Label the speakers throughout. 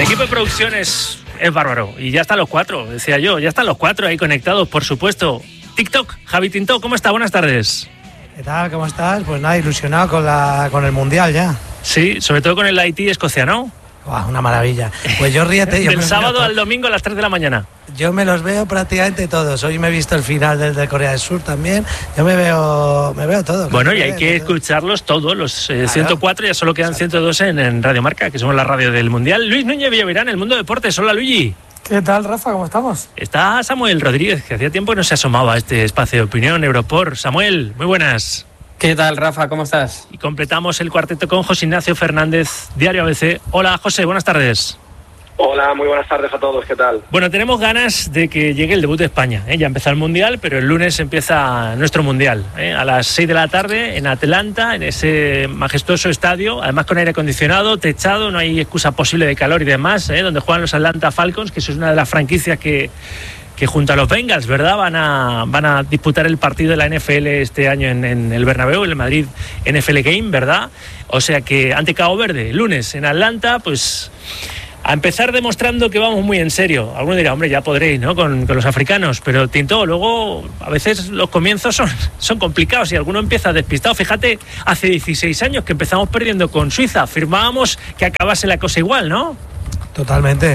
Speaker 1: equipo de producción es bárbaro. Y ya están los 4, decía yo. Ya están los 4 ahí conectados, por supuesto. TikTok, Javi Tinto, ¿cómo está? Buenas tardes.
Speaker 2: ¿Qué tal? ¿Cómo estás? Pues nada, ilusionado con el Mundial ya.
Speaker 1: Sí, sobre todo con el Haití-Escocia, ¿no?
Speaker 2: Wow, una maravilla. Pues yo ríete.
Speaker 1: Del sábado al domingo a las 3 de la mañana.
Speaker 2: Yo me los veo prácticamente todos. Hoy me he visto el final del de Corea del Sur también. Yo me veo todo.
Speaker 1: Bueno, y hay que escucharlos todos, los 104, ya solo quedan 102 en Radio Marca, que somos la radio del Mundial. Luis Núñez Villaverán, El Mundo Deportes. Hola, Luigi.
Speaker 3: ¿Qué tal, Rafa? ¿Cómo estamos?
Speaker 1: Está Samuel Rodríguez, que hacía tiempo que no se asomaba a este espacio de opinión, Europort. Samuel, muy buenas.
Speaker 4: ¿Qué tal, Rafa? ¿Cómo estás?
Speaker 1: Y completamos el cuarteto con José Ignacio Fernández, Diario ABC. Hola, José, buenas tardes.
Speaker 5: Hola, muy buenas tardes a todos, ¿qué tal?
Speaker 1: Bueno, tenemos ganas de que llegue el debut de España. Ya empezó el Mundial, pero el lunes empieza nuestro Mundial. A las 6 de la tarde en Atlanta, en ese majestuoso estadio, además con aire acondicionado, techado, no hay excusa posible de calor y demás, donde juegan los Atlanta Falcons, que eso es una de las franquicias que junto a los Bengals, ¿verdad? Van a disputar el partido de la NFL este año en el Bernabéu, en el Madrid NFL Game, ¿verdad? O sea que ante Cabo Verde, lunes en Atlanta, pues a empezar demostrando que vamos muy en serio. Alguno dirá, hombre, ya podréis, ¿no? Con los africanos, pero Tinto, luego a veces los comienzos son complicados y alguno empieza despistado. Fíjate, hace 16 años que empezamos perdiendo con Suiza, firmábamos que acabase la cosa igual, ¿no?
Speaker 2: Totalmente.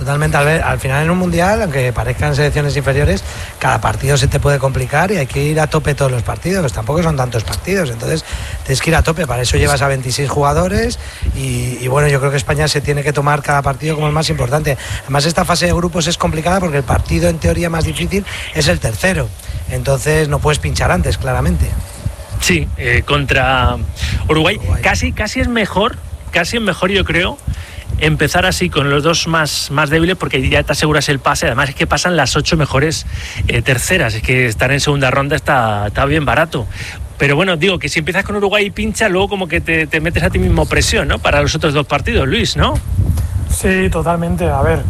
Speaker 2: Al final en un mundial, aunque parezcan selecciones inferiores, cada partido se te puede complicar y hay que ir a tope todos los partidos. Tampoco son tantos partidos, entonces tienes que ir a tope. Para eso llevas a 26 jugadores y bueno, yo creo que España se tiene que tomar cada partido como el más importante. Además, esta fase de grupos es complicada porque el partido en teoría más difícil es el tercero, entonces no puedes pinchar antes, claramente.
Speaker 1: Sí, contra Uruguay. Casi es mejor yo creo empezar así con los dos más débiles, porque ya te aseguras el pase. Además es que pasan las 8 mejores terceras, es que estar en segunda ronda está bien barato. Pero bueno, digo que si empiezas con Uruguay y pincha, luego como que te metes a ti mismo presión, ¿no? Para los otros dos partidos, Luis, ¿no?
Speaker 3: Sí, totalmente. A ver,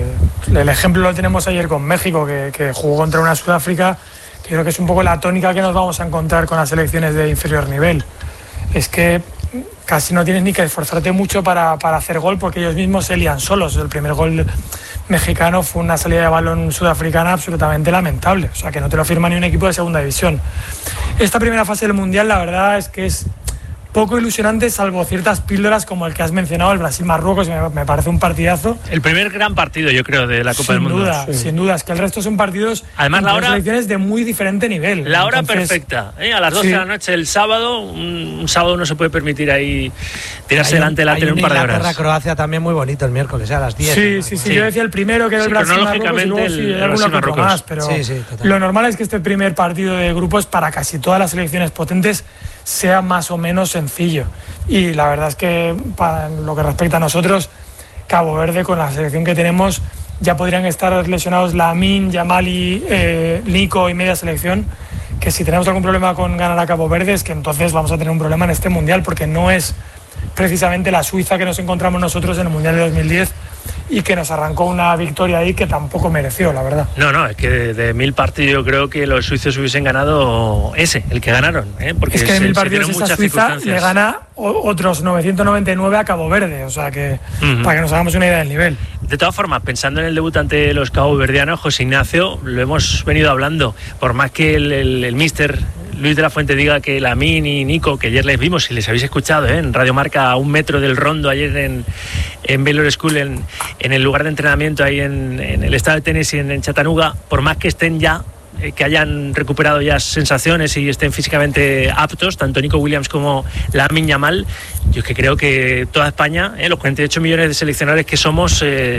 Speaker 3: el ejemplo lo tenemos ayer con México, que jugó contra una Sudáfrica, que creo que es un poco la tónica que nos vamos a encontrar con las selecciones de inferior nivel. Es que casi no tienes ni que esforzarte mucho para hacer gol, porque ellos mismos se lían solos. El primer gol mexicano fue una salida de balón sudafricana absolutamente lamentable, o sea que no te lo firma ni un equipo de segunda división. Esta primera fase del Mundial, la verdad es que es poco ilusionante, salvo ciertas píldoras como el que has mencionado, el Brasil-Marruecos, me parece un partidazo.
Speaker 1: El primer gran partido, yo creo, de la Copa del Mundo.
Speaker 3: Sin duda, es que el resto son partidos,
Speaker 1: además la hora,
Speaker 3: selecciones de muy diferente nivel.
Speaker 1: La hora perfecta, a las 12 de la noche el sábado. Un sábado no se puede permitir ahí tirarse delante de la tele un par de horas.
Speaker 2: Inglaterra-Croacia también muy bonito el miércoles, a las 10.
Speaker 3: Sí, yo decía el primero, que era el Brasil-Marruecos, y luego alguna cosa más, pero lo normal es que este primer partido de grupos para casi todas las selecciones potentes sea más o menos sencillo. Y la verdad es que para lo que respecta a nosotros, Cabo Verde, con la selección que tenemos, ya podrían estar lesionados Lamine, Yamali, Nico y media selección, que si tenemos algún problema con ganar a Cabo Verde es que entonces vamos a tener un problema en este Mundial, porque no es precisamente la Suiza que nos encontramos nosotros en el Mundial de 2010 y que nos arrancó una victoria ahí que tampoco mereció, la verdad.
Speaker 1: No, es que de 1000 partidos yo creo que los suizos hubiesen ganado el que ganaron, porque
Speaker 3: es que de 1000 partidos esa Suiza le gana otros 999 a Cabo Verde, o sea que para que nos hagamos una idea del nivel.
Speaker 1: De todas formas, pensando en el debut ante los caboverdianos, José Ignacio, lo hemos venido hablando, por más que el míster Luis de la Fuente diga que Lamine y Nico, que ayer les vimos y les habéis escuchado en Radio Marca a 1 metro del Rondo ayer en Baylor School, en el lugar de entrenamiento ahí en el estado de Tennessee en Chattanooga, por más que estén ya, que hayan recuperado ya sensaciones y estén físicamente aptos, tanto Nico Williams como Lamine Yamal, yo es que creo que toda España, los 48 millones de seleccionadores que somos,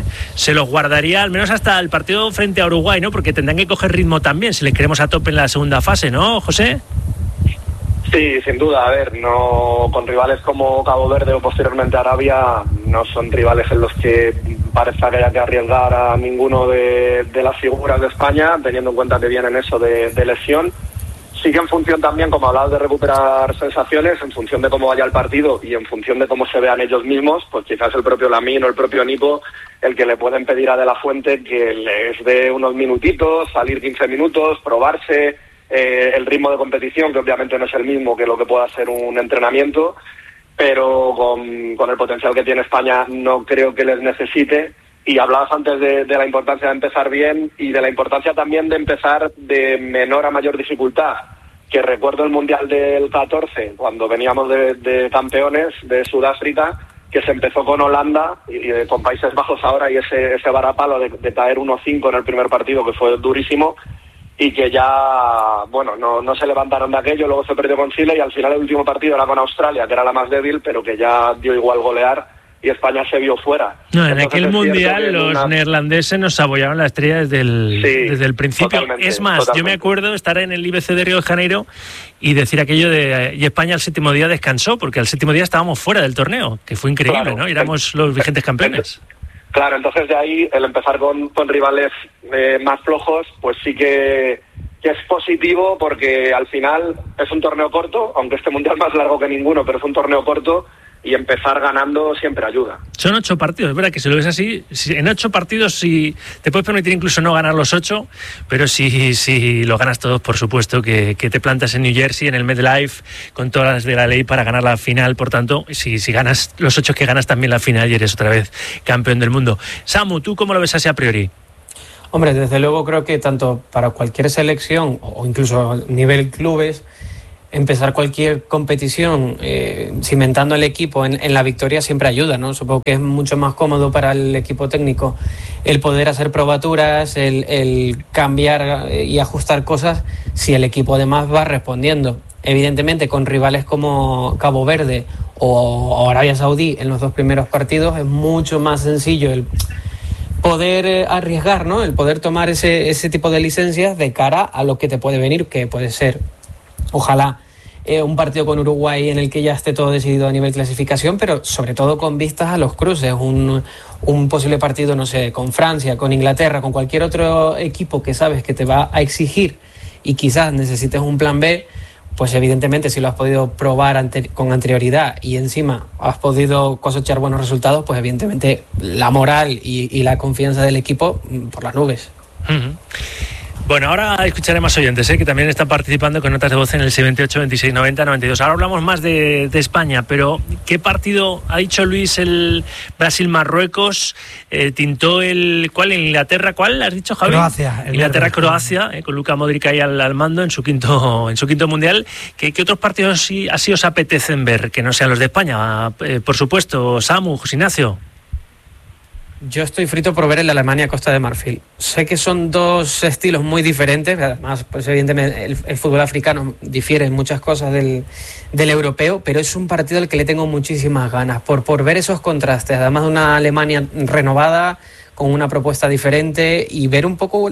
Speaker 1: se los guardaría al menos hasta el partido frente a Uruguay, ¿no? Porque tendrán que coger ritmo también si les queremos a tope en la segunda fase, ¿no, José?
Speaker 5: Sí, sin duda. A ver, no, con rivales como Cabo Verde o posteriormente Arabia, no son rivales en los que parezca que haya que arriesgar a ninguno de las figuras de España, teniendo en cuenta que vienen eso de lesión. Sí que en función también, como hablabas de recuperar sensaciones, en función de cómo vaya el partido y en función de cómo se vean ellos mismos, pues quizás el propio Lamine o el propio Nico, el que le pueden pedir a De La Fuente que les dé unos minutitos, salir 15 minutos, probarse el ritmo de competición, que obviamente no es el mismo que lo que pueda ser un entrenamiento, pero con el potencial que tiene España no creo que les necesite. Y hablabas antes de la importancia de empezar bien y de la importancia también de empezar de menor a mayor dificultad, que recuerdo el Mundial del 14, cuando veníamos de campeones de Sudáfrica, que se empezó con Holanda y con Países Bajos ahora, y ese varapalo de caer 1-5 en el primer partido, que fue durísimo, y que ya, bueno, no se levantaron de aquello. Luego se perdió con Chile y al final el último partido era con Australia, que era la más débil, pero que ya dio igual golear, y España se vio fuera.
Speaker 1: No, en aquel Mundial los neerlandeses nos abollaron la estrella desde el principio. Es más, totalmente. Yo me acuerdo estar en el IBC de Río de Janeiro y decir aquello de y España al séptimo día descansó, porque al séptimo día estábamos fuera del torneo, que fue increíble, claro, ¿no? Y éramos los vigentes campeones.
Speaker 5: Claro, entonces de ahí el empezar con rivales más flojos, pues sí que es positivo, porque al final es un torneo corto, aunque este Mundial más largo que ninguno, pero es un torneo corto, y empezar ganando siempre ayuda.
Speaker 1: Son 8 partidos, es verdad que si lo ves así, en 8 partidos sí te puedes permitir incluso no ganar los 8, pero si lo ganas todos, por supuesto que te plantas en New Jersey, en el MetLife, con todas las de la ley para ganar la final. Por tanto, si ganas los 8 que ganas también la final y eres otra vez campeón del mundo. Samu, ¿tú cómo lo ves así a priori?
Speaker 4: Hombre, desde luego creo que tanto para cualquier selección o incluso a nivel clubes, empezar cualquier competición cimentando el equipo en la victoria siempre ayuda, ¿no? Supongo que es mucho más cómodo para el equipo técnico el poder hacer probaturas, el cambiar y ajustar cosas si el equipo además va respondiendo. Evidentemente, con rivales como Cabo Verde o Arabia Saudí en los 2 primeros partidos es mucho más sencillo el poder arriesgar, ¿no? El poder tomar ese tipo de licencias de cara a lo que te puede venir, que puede ser, ojalá, un partido con Uruguay en el que ya esté todo decidido a nivel clasificación, pero sobre todo con vistas a los cruces, un posible partido, no sé, con Francia, con Inglaterra, con cualquier otro equipo que sabes que te va a exigir y quizás necesites un plan B. Pues evidentemente si lo has podido probar con anterioridad y encima has podido cosechar buenos resultados, pues evidentemente la moral y la confianza del equipo por las nubes.
Speaker 1: Uh-huh. Bueno, ahora escucharé más oyentes, que también están participando con notas de voz en el 78 26 90 92. Ahora hablamos más de España, pero ¿qué partido ha dicho Luis? El Brasil-Marruecos, tintó ¿cuál? ¿Inglaterra? ¿Cuál has dicho, Javi?
Speaker 2: Croacia.
Speaker 1: Inglaterra-Croacia, con Luka Modric ahí al mando en su quinto mundial. ¿Qué otros partidos así os apetecen ver, que no sean los de España? Por supuesto, Samu, José Ignacio.
Speaker 4: Yo estoy frito por ver el Alemania-Costa de Marfil. Sé que son 2 estilos muy diferentes, además, pues evidentemente el fútbol africano difiere en muchas cosas del europeo, pero es un partido al que le tengo muchísimas ganas, por ver esos contrastes, además de una Alemania renovada, con una propuesta diferente, y ver un poco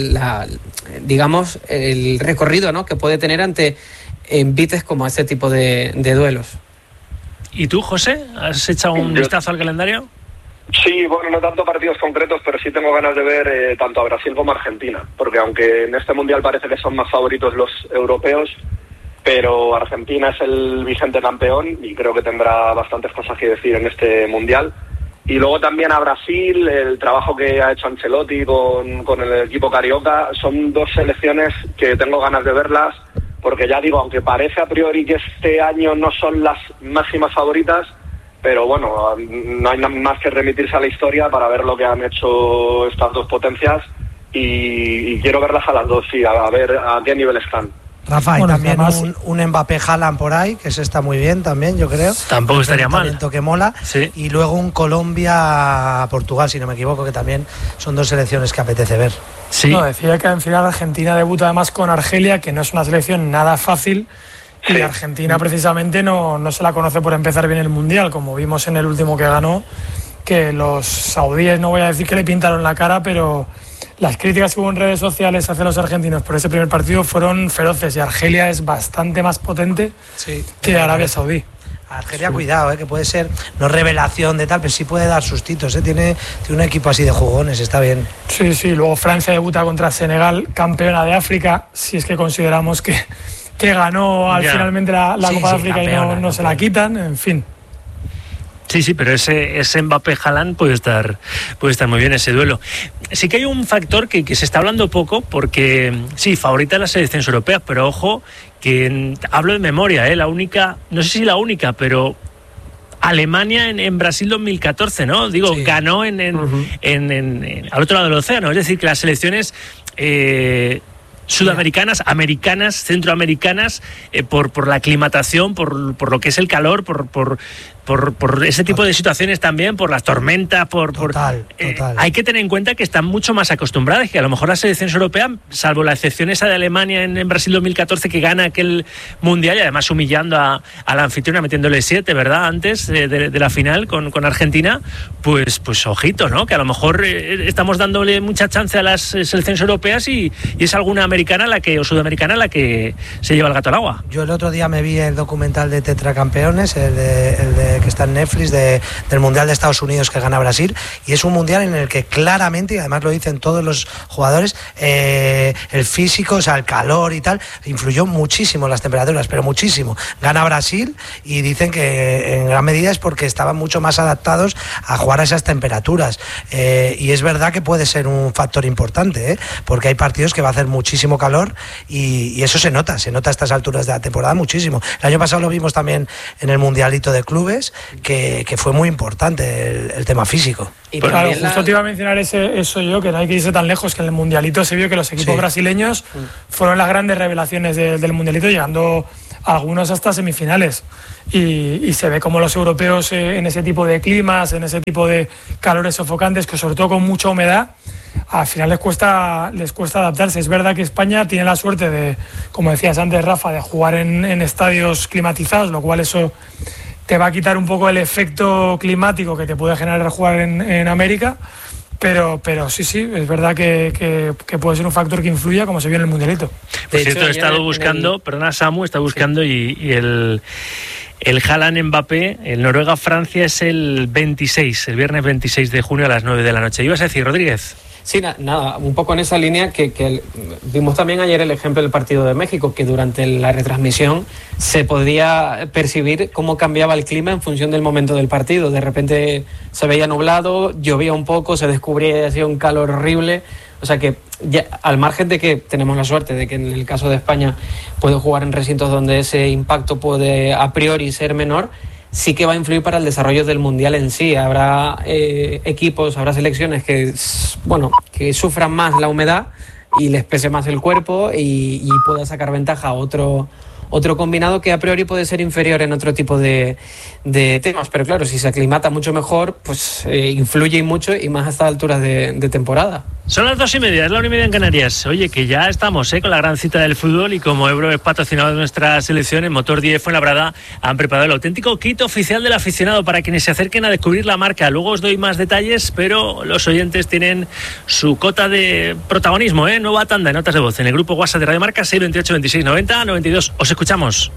Speaker 4: digamos, el recorrido, ¿no?, que puede tener ante envites como este tipo de duelos.
Speaker 1: ¿Y tú, José? ¿Has echado un vistazo al calendario?
Speaker 5: Sí, bueno, no tanto partidos concretos, pero sí tengo ganas de ver tanto a Brasil como a Argentina, porque aunque en este Mundial parece que son más favoritos los europeos, pero Argentina es el vigente campeón y creo que tendrá bastantes cosas que decir en este Mundial. Y luego también a Brasil, el trabajo que ha hecho Ancelotti con el equipo carioca, son 2 selecciones que tengo ganas de verlas, porque ya digo, aunque parece a priori que este año no son las máximas favoritas, pero bueno, no hay nada más que remitirse a la historia para ver lo que han hecho estas 2 potencias, y quiero verlas a las 2, sí, a ver a qué nivel están.
Speaker 2: Rafa, y también un Mbappé Haaland por ahí, que se está muy bien también, yo creo.
Speaker 1: Tampoco estaría mal.
Speaker 2: Que mola.
Speaker 1: Sí.
Speaker 2: Y luego un Colombia-Portugal, si no me equivoco, que también son 2 selecciones que apetece ver.
Speaker 3: Sí. No, decía que en final Argentina debuta además con Argelia, que no es una selección nada fácil. Sí. Y Argentina precisamente no se la conoce por empezar bien el Mundial, como vimos en el último que ganó, que los saudíes, no voy a decir que le pintaron la cara, pero las críticas que hubo en redes sociales hacia los argentinos por ese primer partido fueron feroces, y Argelia es bastante más potente que Arabia Saudí.
Speaker 2: Argelia, sí. Cuidado, que puede ser, no revelación de tal, pero sí puede dar sustitos, tiene un equipo así de jugones, está bien.
Speaker 3: Sí, luego Francia debuta contra Senegal, campeona de África, si es que consideramos que ganó finalmente la Copa de África, campeona, y no se la quitan, en fin.
Speaker 1: Sí, pero ese Mbappé Haaland puede estar muy bien ese duelo. Sí que hay un factor que se está hablando poco, porque sí, favorita las selecciones europeas, pero ojo, que hablo de memoria, la única, no sé si la única, pero Alemania en Brasil 2014, ¿no? Digo, sí. Ganó al otro lado del océano. Es decir, que las selecciones sudamericanas, americanas, centroamericanas, por la aclimatación, por lo que es el calor, por ese tipo de situaciones también, por las tormentas,
Speaker 2: Total.
Speaker 1: Hay que tener en cuenta que están mucho más acostumbradas, que a lo mejor las selecciones europeas, salvo la excepción esa de Alemania en Brasil 2014, que gana aquel mundial y además humillando a la anfitriona, metiéndole 7, ¿verdad?, antes de la final con Argentina, pues ojito, ¿no?, que a lo mejor estamos dándole mucha chance a las selecciones europeas y es alguna americana o sudamericana la que se lleva el gato al agua.
Speaker 2: Yo el otro día me vi el documental de Tetracampeones, el de que está en Netflix, del Mundial de Estados Unidos que gana Brasil, y es un mundial en el que claramente, y además lo dicen todos los jugadores, el físico, o sea, el calor y tal, influyó muchísimo las temperaturas, pero muchísimo. Gana Brasil y dicen que en gran medida es porque estaban mucho más adaptados a jugar a esas temperaturas, y es verdad que puede ser un factor importante, porque hay partidos que va a hacer muchísimo calor y eso se nota a estas alturas de la temporada muchísimo. El año pasado lo vimos también en el Mundialito de Clubes, que fue muy importante el tema físico.
Speaker 3: Y claro, justo te iba a mencionar eso yo, que no hay que irse tan lejos, que en el Mundialito se vio que los equipos brasileños fueron las grandes revelaciones del Mundialito, llegando algunos hasta semifinales. Y se ve como los europeos en ese tipo de climas, en ese tipo de calores sofocantes, que sobre todo con mucha humedad, al final les cuesta adaptarse. Es verdad que España tiene la suerte de, como decías antes, Rafa, de jugar en estadios climatizados, lo cual eso te va a quitar un poco el efecto climático que te puede generar jugar en América, pero sí, es verdad que puede ser un factor que influya, como se vio en el Mundialito.
Speaker 1: Por cierto, he estado buscando, perdona Samu, está buscando y el Haaland-Mbappé, el Noruega-Francia es el viernes 26 de junio a las 9 de la noche. ¿Ibas a decir, Rodríguez?
Speaker 4: Sí, nada, un poco en esa línea que vimos también ayer el ejemplo del partido de México, que durante la retransmisión se podía percibir cómo cambiaba el clima en función del momento del partido. De repente se veía nublado, llovía un poco, se descubría y hacía un calor horrible. O sea que, ya, al margen de que tenemos la suerte de que en el caso de España puede jugar en recintos donde ese impacto puede a priori ser menor, sí que va a influir para el desarrollo del Mundial en sí. Habrá equipos, habrá selecciones que sufran más la humedad y les pese más el cuerpo y pueda sacar ventaja a otro combinado que a priori puede ser inferior en otro tipo de temas. Pero claro, si se aclimata mucho mejor, pues influye mucho, y más a estas alturas de temporada.
Speaker 1: Son las 2:30, es la 1:30 en Canarias. Oye, que ya estamos con la gran cita del fútbol, y como Ebro es patrocinador de nuestra selección, en Motor 10 Fuenlabrada han preparado el auténtico kit oficial del aficionado para quienes se acerquen a descubrir la marca. Luego os doy más detalles, pero los oyentes tienen su cota de protagonismo, nueva tanda de notas de voz en el grupo WhatsApp de Radio Marca, 628 26 90 92. Os escuchamos.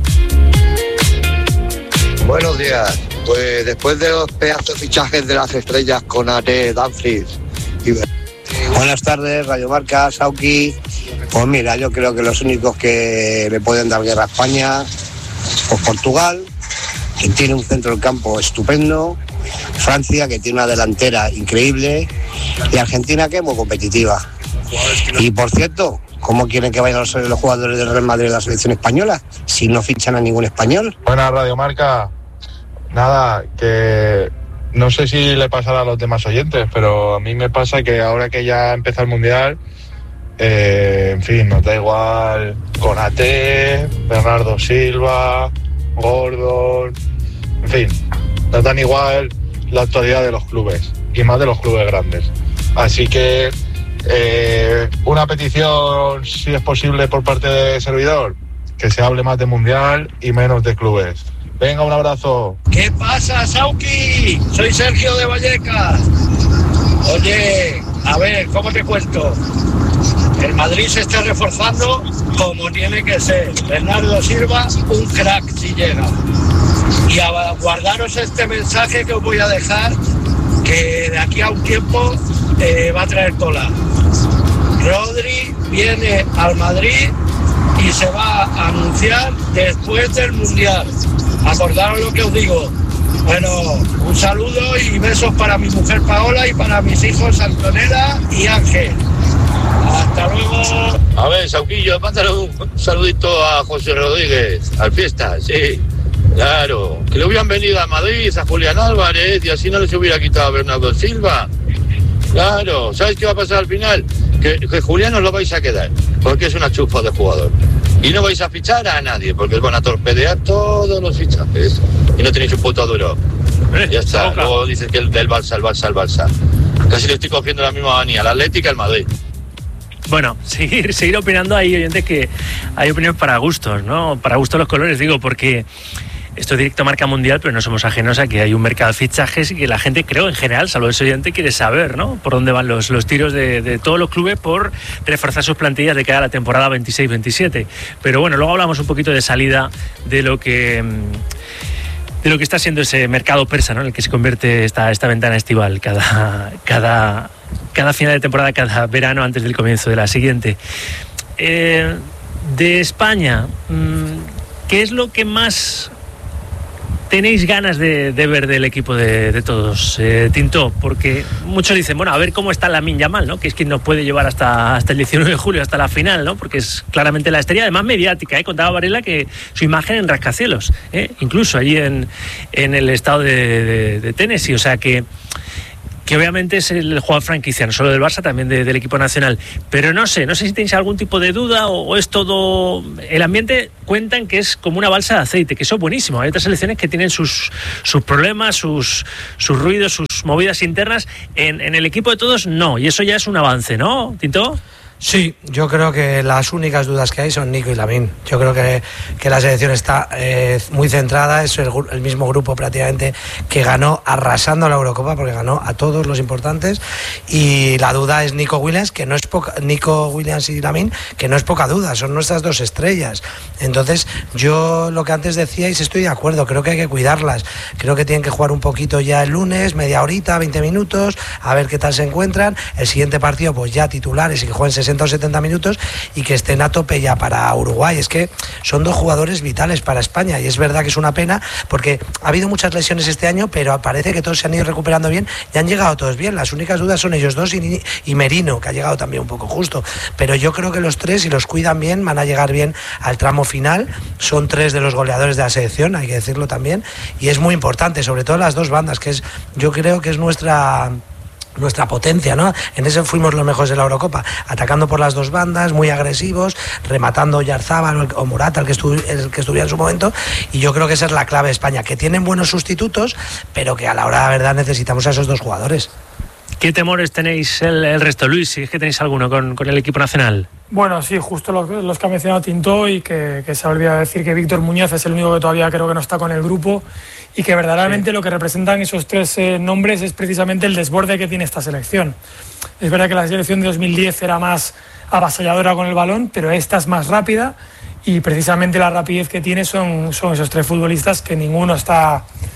Speaker 6: Buenos días. Pues después de los pedazos fichajes de las estrellas con AT, Dumfries y... Buenas tardes, Radio Marca, Sauki. Pues mira, yo creo que los únicos que le pueden dar guerra a España, pues Portugal, que tiene un centro del campo estupendo, Francia, que tiene una delantera increíble, y Argentina, que es muy competitiva. Y por cierto, ¿cómo quieren que vayan los jugadores del Real Madrid a la selección española si no fichan a ningún español?
Speaker 7: Buenas, Radio Marca. Nada, que no sé si le pasará a los demás oyentes, pero a mí me pasa que ahora que ya empieza el Mundial, en fin, nos da igual Konaté, Bernardo Silva, Gordon, en fin, nos dan igual la actualidad de los clubes, y más de los clubes grandes. Así que una petición, si es posible, por parte de servidor, que se hable más de Mundial y menos de clubes. Venga, un abrazo.
Speaker 8: ¿Qué pasa, Sauki? Soy Sergio de Vallecas. Oye, a ver, ¿cómo te cuento? El Madrid se está reforzando como tiene que ser. Bernardo Silva, un crack si llega. Y guardaros este mensaje que os voy a dejar, que de aquí a un tiempo va a traer cola. Rodri viene al Madrid y se va a anunciar después del Mundial. Acordaros lo que os digo. Bueno, un saludo y besos para mi mujer Paola y para mis hijos Antonella y Ángel. Hasta luego.
Speaker 9: A ver, Sauquillo, mándale un saludito a José Rodríguez, al Fiesta, sí.
Speaker 8: Claro, que le hubieran venido a Madrid, a Julián Álvarez, y así no les hubiera quitado a Bernardo Silva. Claro, ¿sabes qué va a pasar al final? Que Julián os lo vais a quedar, porque es una chufa de jugador. Y no vais a fichar a nadie, porque os van a torpedear todos los fichajes. Y no tenéis un puto duro. Ya está, luego dices que el Barça. Casi le estoy cogiendo la misma manía, el Atlético y el Madrid.
Speaker 1: Bueno, seguir opinando. Hay oyentes que hay opiniones para gustos, ¿no? Para gustos los colores, digo, porque esto es Directo Marca Mundial, pero no somos ajenos a que hay un mercado de fichajes y que la gente, creo, en general, salvo ese oyente, quiere saber, ¿no? Por dónde van los tiros de todos los clubes por reforzar sus plantillas de cara a la temporada 26-27. Pero bueno, luego hablamos un poquito de salida de lo que está siendo ese mercado persa, ¿no? En el que se convierte esta ventana estival cada final de temporada, cada verano antes del comienzo de la siguiente. De España, ¿qué es lo que más tenéis ganas de ver del equipo de todos, Tinto? Porque muchos dicen, bueno, a ver cómo está Lamine Yamal, ¿no? Que es quien nos puede llevar hasta el 19 de julio, hasta la final, ¿no? Porque es claramente la estrella, además mediática, Contaba Varela que su imagen en rascacielos, incluso allí en el estado de Tennessee, o sea que obviamente es el jugador franquicia, no solo del Barça, también del equipo nacional. Pero no sé si tenéis algún tipo de duda o es todo... El ambiente cuentan que es como una balsa de aceite, que eso es buenísimo. Hay otras selecciones que tienen sus problemas, sus ruidos, sus movidas internas. En el equipo de todos no, y eso ya es un avance, ¿no, Tinto?
Speaker 2: Sí, yo creo que las únicas dudas que hay son Nico y Lamine. Yo creo que la selección está muy centrada, es el mismo grupo prácticamente que ganó arrasando la Eurocopa, porque ganó a todos los importantes, y la duda es Nico Williams, que no es poca, Nico Williams y Lamine, que no es poca duda, son nuestras dos estrellas. Entonces, yo lo que antes decíais, estoy de acuerdo, creo que hay que cuidarlas, creo que tienen que jugar un poquito ya el lunes, media horita, 20 minutos, a ver qué tal se encuentran, el siguiente partido pues ya titulares y que jueguen 60 o 70 minutos y que estén a tope ya para Uruguay. Es que son dos jugadores vitales para España y es verdad que es una pena porque ha habido muchas lesiones este año, pero parece que todos se han ido recuperando bien y han llegado todos bien. Las únicas dudas son ellos dos y Merino, que ha llegado también un poco justo, pero yo creo que los tres, si los cuidan bien, van a llegar bien al tramo final. Son tres de los goleadores de la selección, hay que decirlo también, y es muy importante, sobre todo las dos bandas, que es, yo creo que es nuestra potencia, ¿no? En eso fuimos los mejores de la Eurocopa, atacando por las dos bandas, muy agresivos, rematando Oyarzábal o Morata, el que estuviera en su momento, y yo creo que esa es la clave de España, que tienen buenos sustitutos, pero que a la hora de la verdad necesitamos a esos dos jugadores.
Speaker 1: ¿Qué temores tenéis el resto, Luis? Si es que tenéis alguno con el equipo nacional.
Speaker 3: Bueno, sí, justo los que ha mencionado Tinto, y que se ha olvidado decir que Víctor Muñoz es el único que todavía creo que no está con el grupo, y que verdaderamente sí, lo que representan esos tres nombres es precisamente el desborde que tiene esta selección. Es verdad que la selección de 2010 era más avasalladora con el balón, pero esta es más rápida, y precisamente la rapidez que tiene son esos tres futbolistas, que ninguno está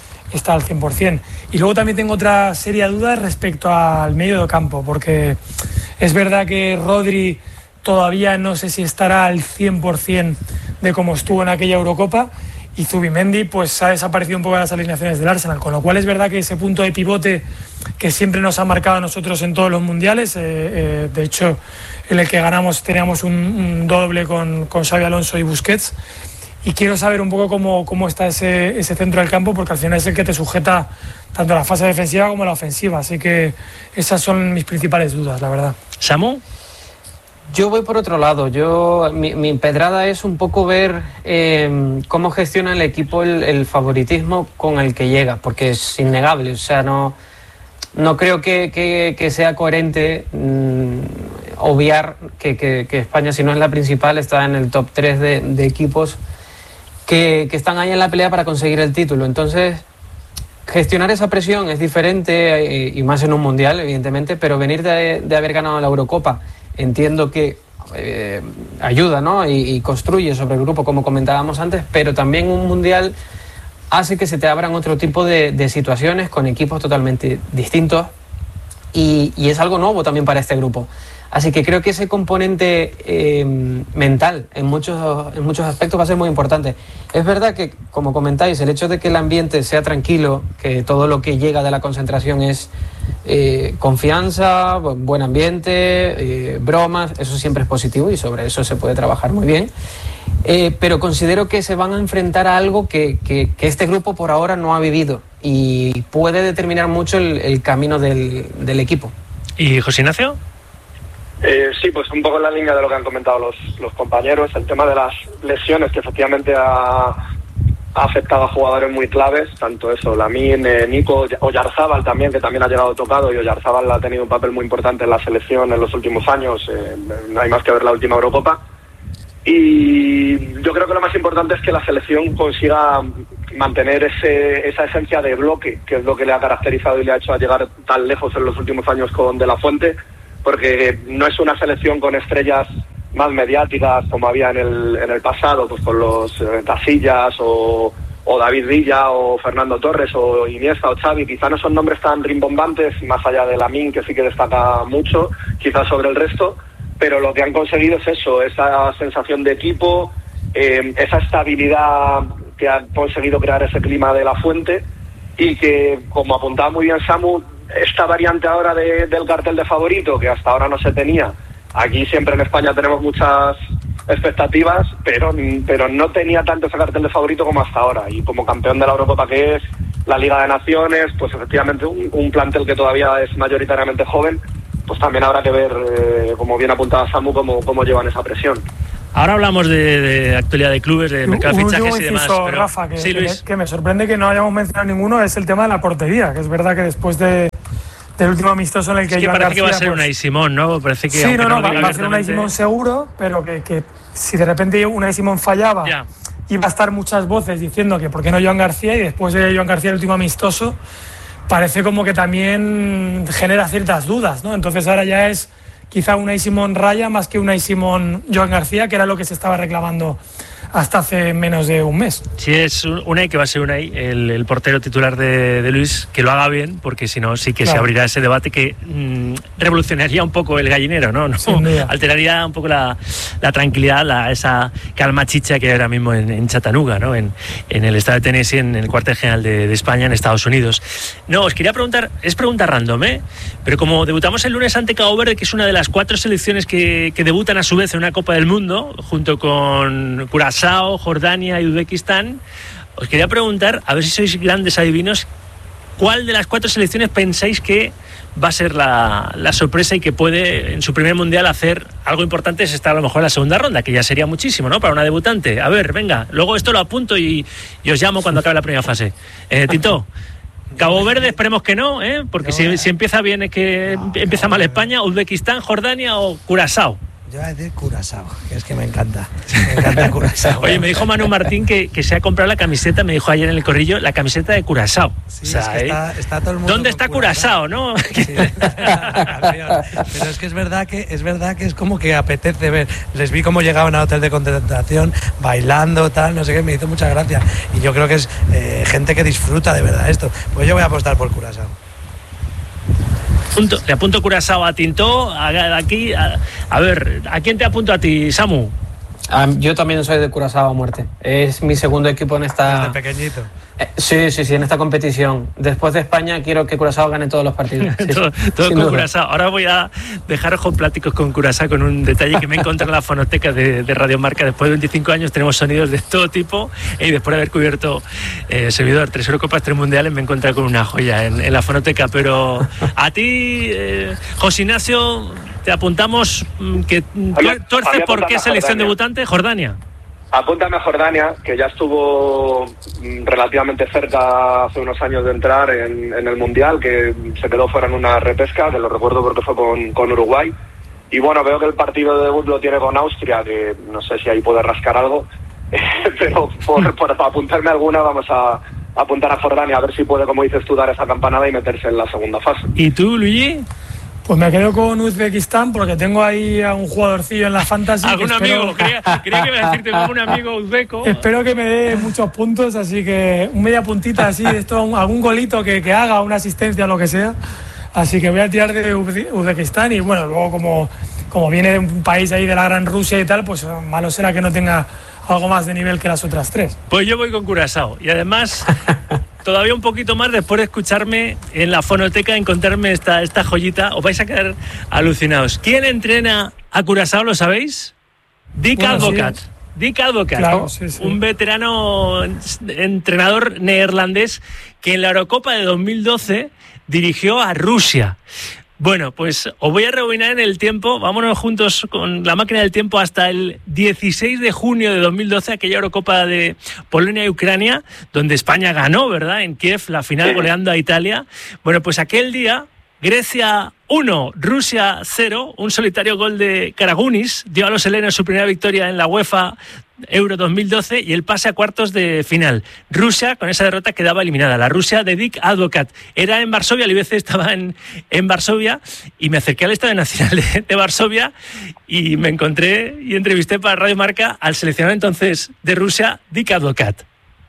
Speaker 3: al 100%. Y luego también tengo otra seria duda respecto al medio de campo, porque es verdad que Rodri todavía no sé si estará al 100% de como estuvo en aquella Eurocopa, y Zubimendi pues ha desaparecido un poco de las alineaciones del Arsenal, con lo cual es verdad que ese punto de pivote que siempre nos ha marcado a nosotros en todos los mundiales, de hecho en el que ganamos teníamos un doble con Xabi Alonso y Busquets, y quiero saber un poco cómo está ese centro del campo, porque al final es el que te sujeta tanto la fase defensiva como la ofensiva, así que esas son mis principales dudas, la verdad.
Speaker 1: ¿Samu?
Speaker 4: Yo voy por otro lado. Mi pedrada es un poco ver cómo gestiona el equipo el favoritismo con el que llega, porque es innegable. O sea, no creo que sea coherente obviar que España, si no es la principal, está en el top 3 de equipos que están ahí en la pelea para conseguir el título. Entonces, gestionar esa presión es diferente, y más en un mundial, evidentemente, pero venir de haber ganado la Eurocopa, entiendo que ayuda, ¿no? Y construye sobre el grupo, como comentábamos antes, pero también un mundial hace que se te abran otro tipo de situaciones con equipos totalmente distintos, y es algo nuevo también para este grupo. Así que creo que ese componente mental en muchos aspectos va a ser muy importante. Es verdad que, como comentáis, el hecho de que el ambiente sea tranquilo, que todo lo que llega de la concentración es confianza, buen ambiente, bromas, eso siempre es positivo y sobre eso se puede trabajar muy bien. pero considero que se van a enfrentar a algo que este grupo por ahora no ha vivido y puede determinar mucho el camino del equipo.
Speaker 1: ¿Y José Ignacio?
Speaker 5: Sí, pues un poco en la línea de lo que han comentado los compañeros, el tema de las lesiones que efectivamente ha afectado a jugadores muy claves, tanto eso, Lamine, Nico, Oyarzábal también, que también ha llegado tocado, y Oyarzábal ha tenido un papel muy importante en la selección en los últimos años, no hay más que ver la última Eurocopa. Y yo creo que lo más importante es que la selección consiga mantener esa esencia de bloque, que es lo que le ha caracterizado y le ha hecho llegar tan lejos en los últimos años con De La Fuente, porque no es una selección con estrellas más mediáticas como había en el pasado, pues con los Casillas o David Villa o Fernando Torres o Iniesta o Xavi. Quizá no son nombres tan rimbombantes, más allá de Lamine, que sí que destaca mucho, quizás sobre el resto, pero lo que han conseguido es eso, esa sensación de equipo, esa estabilidad que ha conseguido crear ese clima de La Fuente, y que, como apuntaba muy bien Samu, esta variante ahora del cartel de favorito, que hasta ahora no se tenía. Aquí siempre en España tenemos muchas expectativas, pero no tenía tanto ese cartel de favorito como hasta ahora. Y como campeón de la Eurocopa, que es la Liga de Naciones, pues efectivamente un plantel que todavía es mayoritariamente joven, pues también habrá que ver, como bien apuntaba Samu, cómo llevan esa presión.
Speaker 1: Ahora hablamos de actualidad de clubes, de mercado de fichajes y demás. Pero...
Speaker 3: Rafa,
Speaker 1: sí, Luis.
Speaker 3: que me sorprende que no hayamos mencionado ninguno, es el tema de la portería, que es verdad que después del último amistoso en el que Joan
Speaker 1: parece
Speaker 3: García,
Speaker 1: que va a ser Unai Simón, ¿no? Parece que
Speaker 3: sí, va a ser Unai Simón seguro, pero que si de repente Unai Simón fallaba, iba a estar muchas voces diciendo que por qué no Joan García, y después de Joan García el último amistoso, parece como que también genera ciertas dudas, ¿no? Entonces ahora ya es quizá Unai Simón Raya más que Unai Simón Joan García, que era lo que se estaba reclamando hasta hace menos de un mes.
Speaker 1: Si es Unai, que va a ser Unai el portero titular de Luis, que lo haga bien, porque si no sí que se abrirá ese debate que revolucionaría un poco el gallinero, ¿no? Alteraría un poco la tranquilidad, esa calma chicha que hay ahora mismo en Chattanooga, ¿no? En el estado de Tennessee, en el cuartel general de España, en Estados Unidos. No, os quería preguntar, es pregunta random, pero como debutamos el lunes ante Cabo Verde, que es una de las 4 selecciones que debutan a su vez en una Copa del Mundo, junto con Curazao, Jordania y Uzbekistán, os quería preguntar, a ver si sois grandes adivinos, ¿cuál de las 4 selecciones pensáis que va a ser la sorpresa y que puede en su primer mundial hacer algo importante? Es estar a lo mejor en la segunda ronda, que ya sería muchísimo, ¿no? Para una debutante. A ver, venga, luego esto lo apunto y os llamo cuando acabe la primera fase. Tito, Cabo Verde, esperemos que no, porque si empieza bien es que empieza mal España. Uzbekistán, Jordania o Curazao.
Speaker 2: Yo voy a decir Curazao, que es que me encanta Curazao.
Speaker 1: Oye, me dijo Manu Martín que se ha comprado la camiseta, me dijo ayer en el corrillo, la camiseta de Curazao.
Speaker 2: Sí, o sea, es que está todo el mundo.
Speaker 1: ¿Dónde está Curazao, no? Sí,
Speaker 2: pero es que es verdad que es como que apetece ver. Les vi cómo llegaban al hotel de concentración, bailando, tal, no sé qué, me hizo mucha gracia. Y yo creo que es gente que disfruta de verdad esto. Pues yo voy a apostar por Curazao.
Speaker 1: Le apunto Curazao a Tintó, a ver, ¿a quién te apunto a ti, Samu?
Speaker 4: Yo también soy de Curazao a muerte. Es mi segundo equipo en esta...
Speaker 2: Desde pequeñito.
Speaker 4: Sí, en esta competición. Después de España quiero que Curazao gane todos los partidos.
Speaker 1: todo con Curazao. Ahora voy a dejaros con pláticos con Curazao, con un detalle que me encontré en la fonoteca de Radio Marca. Después de 25 años tenemos sonidos de todo tipo, y después de haber cubierto servidor 3 Eurocopas, 3 Mundiales, me encontré con una joya en la fonoteca. Pero a ti, José Ignacio, te apuntamos que tuerces por qué selección debutante, Jordania.
Speaker 5: Apúntame a Jordania, que ya estuvo relativamente cerca hace unos años de entrar en el Mundial, que se quedó fuera en una repesca, que lo recuerdo porque fue con Uruguay. Y bueno, veo que el partido de debut lo tiene con Austria, que no sé si ahí puede rascar algo, pero por apuntarme alguna vamos a apuntar a Jordania, a ver si puede, como dices tú, dar esa campanada y meterse en la segunda fase.
Speaker 1: ¿Y tú, Luigi?
Speaker 3: Pues me quedo con Uzbekistán porque tengo ahí a un jugadorcillo en la fantasy.
Speaker 1: ¿Algún amigo? Creía que iba a decirte algún amigo uzbeco.
Speaker 3: Espero que me dé muchos puntos, así que un media puntita así, algún golito que haga, una asistencia, lo que sea. Así que voy a tirar de Uzbekistán y bueno, luego como viene de un país ahí de la gran Rusia y tal, pues malo será que no tenga algo más de nivel que las otras 3.
Speaker 1: Pues yo voy con Curazao y además... Todavía un poquito más después de escucharme en la fonoteca, encontrarme esta joyita, os vais a quedar alucinados. ¿Quién entrena a Curazao, lo sabéis? Dick Advocat. Dick Advocaat,
Speaker 3: claro, sí, sí.
Speaker 1: Un veterano entrenador neerlandés que en la Eurocopa de 2012 dirigió a Rusia. Bueno, pues os voy a rebobinar en el tiempo, vámonos juntos con la máquina del tiempo hasta el 16 de junio de 2012, aquella Eurocopa de Polonia y Ucrania, donde España ganó, ¿verdad?, en Kiev, la final, goleando a Italia. Bueno, pues aquel día, Grecia 1, Rusia 0, un solitario gol de Karagounis dio a los helenos su primera victoria en la UEFA Euro 2012 y el pase a cuartos de final. Rusia, con esa derrota, quedaba eliminada. La Rusia de Dick Advocaat. Era en Varsovia, el IBC estaba en Varsovia, y me acerqué al Estadio Nacional de Varsovia y me encontré y entrevisté para Radio Marca al seleccionador entonces de Rusia, Dick Advocaat.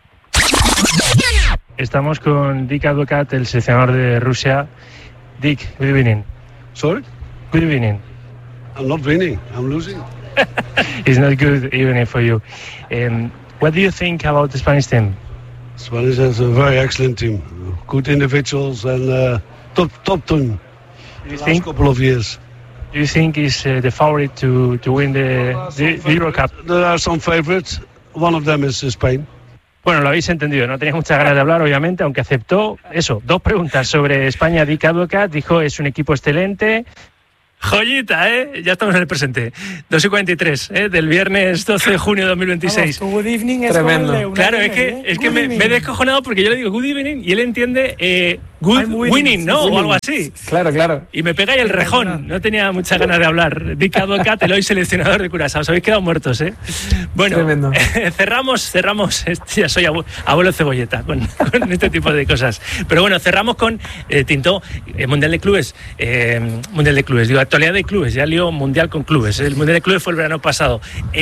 Speaker 1: Estamos con Dick Advocaat, el seleccionador de Rusia. Dick, good evening.
Speaker 9: Sorry?
Speaker 1: Good evening.
Speaker 9: I'm not winning, I'm losing.
Speaker 1: It's not good evening for you. What do you think about the Spanish team?
Speaker 9: Spanish is a very excellent team. Good individuals and top team. Last couple of years.
Speaker 1: Do you think is the favorite to win the Euro Cup?
Speaker 9: There are some favorites. One of them is Spain.
Speaker 1: Bueno, lo habéis entendido, no tenía muchas ganas de hablar, obviamente, aunque aceptó eso, 2 preguntas sobre España. Dick Advocaat dijo, es un equipo excelente. Joyita, ya estamos en el presente. 2:43, del viernes 12 de junio de 2026.
Speaker 3: Vamos, good evening es
Speaker 1: tremendo. Claro, es que me he descojonado porque yo le digo good evening y él entiende good winning, ¿no? O algo así.
Speaker 4: Claro.
Speaker 1: Y me pega ahí el rejón. No tenía muchas ganas de hablar. Dick Advocaat, el hoy seleccionador de Curazao. Os habéis quedado muertos, Bueno, cerramos. Ya soy abuelo cebolleta con este tipo de cosas. Pero bueno, cerramos con Tinto, Mundial de Clubes. Digo, actualidad de clubes, ya lío mundial con clubes. El Mundial de Clubes fue el verano pasado.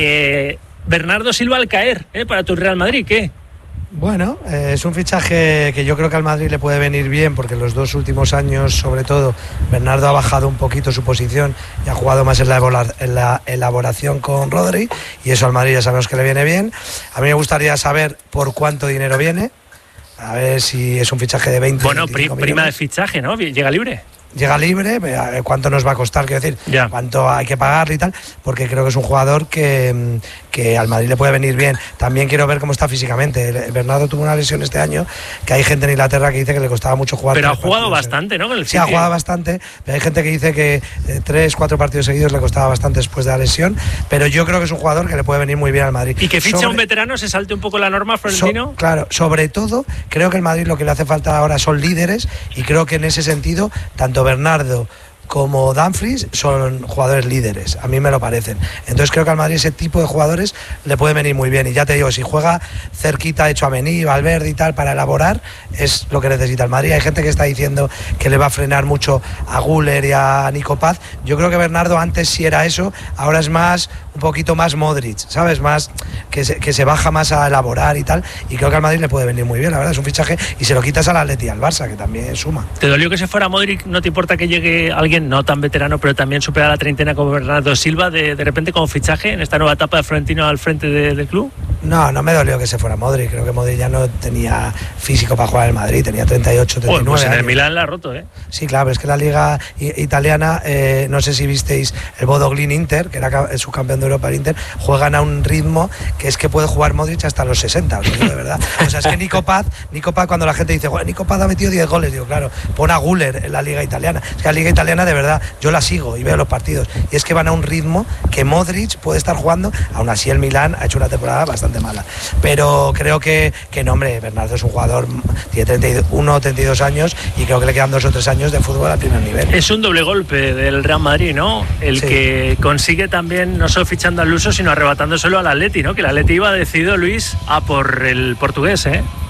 Speaker 1: Bernardo Silva al caer, para tu Real Madrid, ¿qué?
Speaker 2: Bueno, es un fichaje que yo creo que al Madrid le puede venir bien, porque en los 2 últimos años, sobre todo, Bernardo ha bajado un poquito su posición y ha jugado más en la elaboración con Rodri, y eso al Madrid ya sabemos que le viene bien. A mí me gustaría saber por cuánto dinero viene, a ver si es un fichaje de 20.
Speaker 1: Bueno, prima de fichaje, ¿no? Llega libre.
Speaker 2: Llega libre, cuánto nos va a costar, quiero decir, cuánto hay que pagar y tal, porque creo que es un jugador que al Madrid le puede venir bien. También quiero ver cómo está físicamente. Bernardo tuvo una lesión este año, que hay gente en Inglaterra que dice que le costaba mucho jugar.
Speaker 1: Pero ha jugado bastante, ¿no?
Speaker 2: Sí, ha jugado bastante, pero hay gente que dice que 3-4 partidos seguidos le costaba bastante después de la lesión, pero yo creo que es un jugador que le puede venir muy bien al Madrid.
Speaker 1: Y que ficha un veterano, se salte un poco la norma, Florentino.
Speaker 2: Claro, sobre todo, creo que el Madrid lo que le hace falta ahora son líderes, y creo que en ese sentido, tanto Bernardo como Dumfries son jugadores líderes, a mí me lo parecen. Entonces creo que al Madrid ese tipo de jugadores le puede venir muy bien, y ya te digo, si juega cerquita de Tchouaméni, Valverde y tal para elaborar, es lo que necesita el Madrid. Hay gente que está diciendo que le va a frenar mucho a Güler y a Nico Paz. Yo creo que Bernardo antes sí era eso, ahora es más, un poquito más Modric, ¿sabes? Más que se baja más a elaborar y tal, y creo que al Madrid le puede venir muy bien, la verdad, es un fichaje, y se lo quitas al Atleti y al Barça, que también suma.
Speaker 1: ¿Te dolió que se fuera Modric? ¿No te importa que llegue alguien no tan veterano, pero también supera la treintena como Bernardo Silva, de repente como fichaje en esta nueva etapa de Florentino al frente del club?
Speaker 2: No me dolió que se fuera Modric. Creo que Modric ya no tenía físico para jugar en el Madrid, tenía 38, 39
Speaker 1: pues en
Speaker 2: años.
Speaker 1: el Milán la ha roto,
Speaker 2: Sí, claro, pero es que la liga italiana, no sé si visteis el Bodo Glimt Inter, que era subcampeón de Europa, el Inter, juegan a un ritmo que es que puede jugar Modric hasta los 60, de verdad. O sea, es que Nico Paz, cuando la gente dice, Nico Paz ha metido 10 goles, digo, claro, pon a Güler en la liga italiana. Es que la liga italiana, de verdad, yo la sigo y veo los partidos, y es que van a un ritmo que Modric puede estar jugando. Aún así el Milán ha hecho una temporada bastante mala, pero creo que no, hombre, Bernardo es un jugador, tiene 31 o 32 años, y creo que le quedan 2 o 3 años de fútbol al primer nivel.
Speaker 1: Es un doble golpe del Real Madrid, ¿no? El que consigue también, no solo fichando al Luso, sino arrebatándoselo al Atleti, ¿no? Que el Atleti iba decidido, Luis, a por el portugués,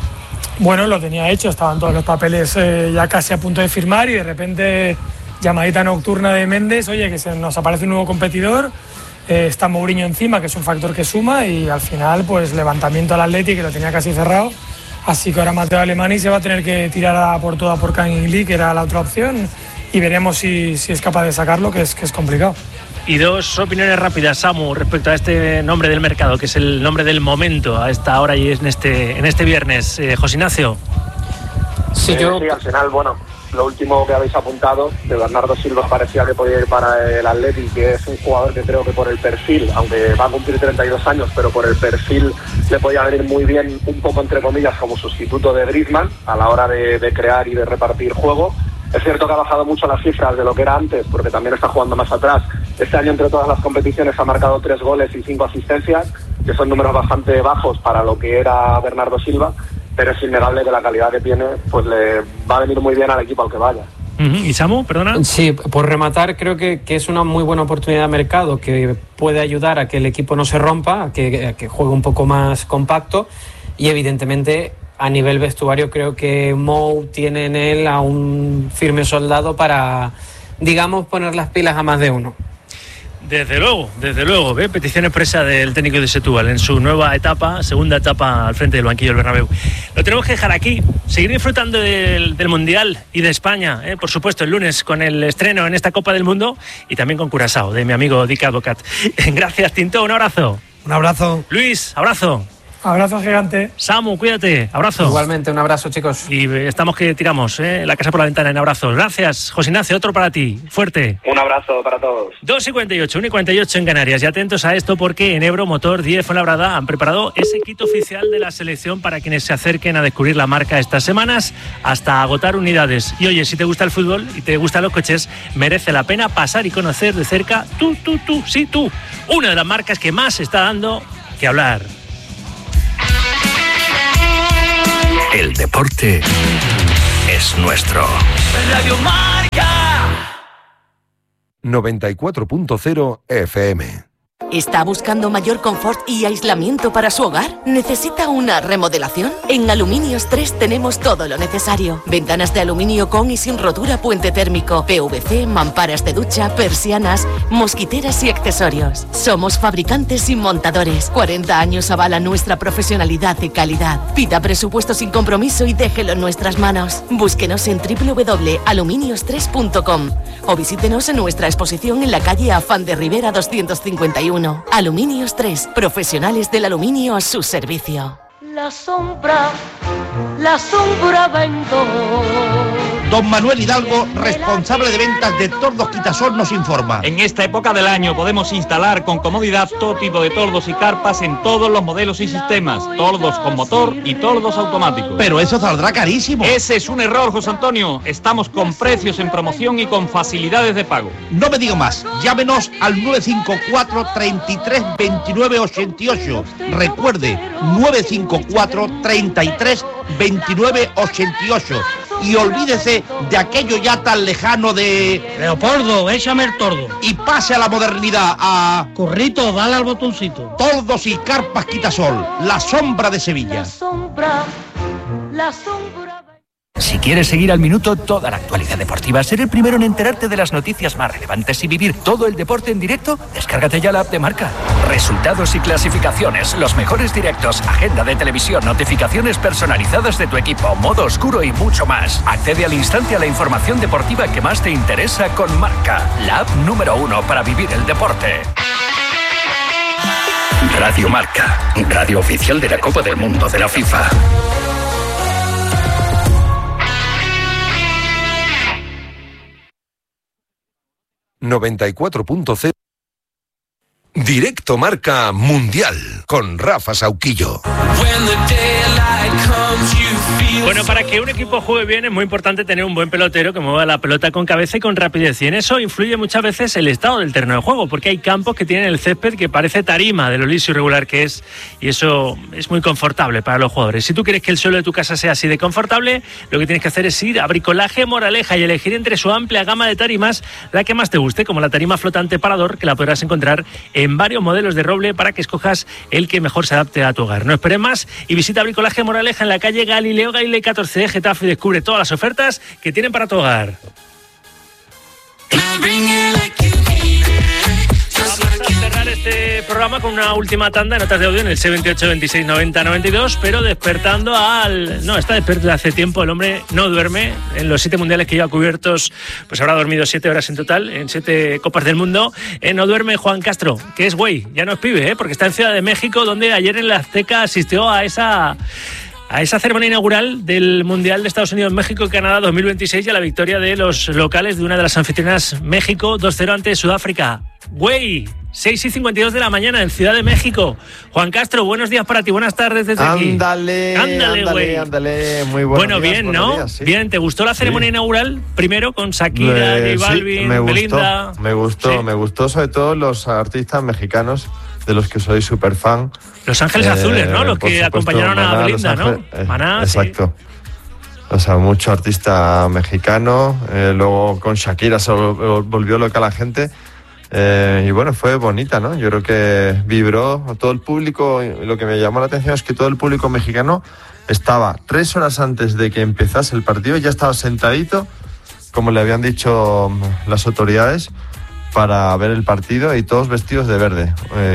Speaker 3: Bueno, lo tenía hecho, estaban todos los papeles ya casi a punto de firmar, y de repente llamadita nocturna de Méndez, oye, que se nos aparece un nuevo competidor, está Mourinho encima, que es un factor que suma, y al final pues levantamiento al Atleti, que lo tenía casi cerrado, así que ahora Mateo Alemany se va a tener que tirar por toda por Kang Lee, que era la otra opción, y veremos si es capaz de sacarlo, que es complicado.
Speaker 1: Y 2 opiniones rápidas, Samu, respecto a este nombre del mercado, que es el nombre del momento a esta hora y en este viernes. José Ignacio.
Speaker 5: Sí, al final, bueno, lo último que habéis apuntado, de Bernardo Silva parecía que podía ir para el Atleti, que es un jugador que creo que por el perfil, aunque va a cumplir 32 años, pero por el perfil le podía venir muy bien, un poco entre comillas, como sustituto de Griezmann a la hora de crear y de repartir juego. Es cierto que ha bajado mucho las cifras de lo que era antes, porque también está jugando más atrás. Este año entre todas las competiciones ha marcado 3 goles y 5 asistencias, que son números bastante bajos para lo que era Bernardo Silva, pero es innegable que la calidad que tiene pues le va a venir muy bien al equipo al que vaya.
Speaker 1: ¿Y Samu, perdona?
Speaker 4: Sí, por rematar, creo que es una muy buena oportunidad de mercado que puede ayudar a que el equipo no se rompa, a que juegue un poco más compacto, y evidentemente a nivel vestuario creo que Mou tiene en él a un firme soldado para, digamos, poner las pilas a más de uno.
Speaker 1: Desde luego, ¿ve? Petición expresa del técnico de Setúbal en su nueva etapa, segunda etapa al frente del banquillo del Bernabéu. Lo tenemos que dejar aquí, seguir disfrutando del Mundial y de España, por supuesto el lunes con el estreno en esta Copa del Mundo y también con Curazao, de mi amigo Dick Advocat. Gracias, Tinto, un abrazo.
Speaker 2: Un abrazo.
Speaker 1: Luis, abrazo.
Speaker 3: Abrazo gigante.
Speaker 1: Samu, cuídate. Abrazo.
Speaker 4: Igualmente, un abrazo, chicos.
Speaker 1: Y estamos que tiramos, la casa por la ventana en abrazos. Gracias, José Ignacio, otro para ti. Fuerte.
Speaker 5: Un abrazo para todos.
Speaker 1: 2:48, 1:48 en Canarias. Y atentos a esto porque en Ebro Motor 10 Fuenlabrada han preparado ese kit oficial de la selección para quienes se acerquen a descubrir la marca estas semanas hasta agotar unidades. Y oye, si te gusta el fútbol y te gustan los coches, merece la pena pasar y conocer de cerca tú, una de las marcas que más está dando que hablar.
Speaker 10: El deporte es nuestro.
Speaker 11: Radio Marca
Speaker 10: 94.0 FM.
Speaker 12: ¿Está buscando mayor confort y aislamiento para su hogar? ¿Necesita una remodelación? En Aluminios 3 tenemos todo lo necesario. Ventanas de aluminio con y sin rotura, puente térmico, PVC, mamparas de ducha, persianas, mosquiteras y accesorios. Somos fabricantes y montadores. 40 años avala nuestra profesionalidad y calidad. Pida presupuesto sin compromiso y déjelo en nuestras manos. Búsquenos en www.aluminios3.com o visítenos en nuestra exposición en la calle Afán de Rivera 251. Aluminios 3, profesionales del aluminio a su servicio.
Speaker 11: La sombra vendo.
Speaker 13: Don Manuel Hidalgo, responsable de ventas de Tordos Quitasol, nos informa.
Speaker 14: En esta época del año podemos instalar con comodidad todo tipo de tordos y carpas en todos los modelos y sistemas. Tordos con motor y tordos automáticos.
Speaker 13: Pero eso saldrá carísimo.
Speaker 14: Ese es un error, José Antonio. Estamos con precios en promoción y con facilidades de pago.
Speaker 13: No me digo más. Llámenos al 954 33 29 88. Recuerde, 954 33 29 88. Y olvídese de aquello ya tan lejano de...
Speaker 15: Leopoldo, échame el tordo.
Speaker 13: Y pase a la modernidad, a...
Speaker 15: Corrito, dale al botoncito.
Speaker 13: Tordos y carpas Quitasol, la sombra de Sevilla.
Speaker 11: La sombra...
Speaker 10: Si quieres seguir al minuto toda la actualidad deportiva, ser el primero en enterarte de las noticias más relevantes y vivir todo el deporte en directo, descárgate ya la app de Marca. Resultados y clasificaciones, los mejores directos, agenda de televisión, notificaciones personalizadas de tu equipo, modo oscuro y mucho más. Accede al instante a la información deportiva que más te interesa con Marca, la app número 1 para vivir el deporte. Radio Marca, radio oficial de la Copa del Mundo de la FIFA. ...94.0... Directo Marca Mundial... ...con Rafa Sauquillo.
Speaker 1: Bueno, para que un equipo juegue bien es muy importante tener un buen pelotero que mueva la pelota con cabeza y con rapidez. Y en eso influye muchas veces el estado del terreno de juego, porque hay campos que tienen el césped que parece tarima de lo liso y regular que es, y eso es muy confortable para los jugadores. Si tú quieres que el suelo de tu casa sea así de confortable, lo que tienes que hacer es ir a Bricolaje Moraleja y elegir entre su amplia gama de tarimas la que más te guste, como la tarima flotante Parador, que la podrás encontrar en varios modelos de roble para que escojas el que mejor se adapte a tu hogar. No esperes más y visita Bricolaje Moraleja en la calle Galileo Galilei 14 de Getafe y descubre todas las ofertas que tienen para tu hogar. Vamos a cerrar este programa con una última tanda de notas de audio en el 628 26 90 92, pero despertando al... No, está despierto hace tiempo, el hombre no duerme. En los 7 mundiales que lleva cubiertos, pues habrá dormido 7 horas en total, en 7 Copas del Mundo. No duerme Juan Castro, que es güey, ya no es pibe, porque está en Ciudad de México, donde ayer en la Azteca asistió a esa a esa ceremonia inaugural del Mundial de Estados Unidos-México y Canadá 2026 y a la victoria de los locales de una de las anfitrionas, México, 2-0 ante Sudáfrica. Güey, 6:52 de la mañana en Ciudad de México. Juan Castro, buenos días para ti, buenas tardes desde aquí.
Speaker 16: Ándale, muy buenos días,
Speaker 1: bien, ¿no?
Speaker 16: Días, sí.
Speaker 1: Bien, ¿te gustó la ceremonia inaugural? Primero con Shakira, J Balvin, Belinda.
Speaker 16: Me gustó sobre todo los artistas mexicanos de los que soy súper fan.
Speaker 1: Los Ángeles Azules, ¿no? Los que supuesto, acompañaron a Belinda, ¿no? Maná,
Speaker 16: exacto. Sí. O sea, mucho artista mexicano. Luego con Shakira se volvió loca la gente. Y bueno, fue bonita, ¿no? Yo creo que vibró todo el público. Y lo que me llamó la atención es que todo el público mexicano estaba 3 horas antes de que empezase el partido, ya estaba sentadito, como le habían dicho las autoridades, para ver el partido, y todos vestidos de verde.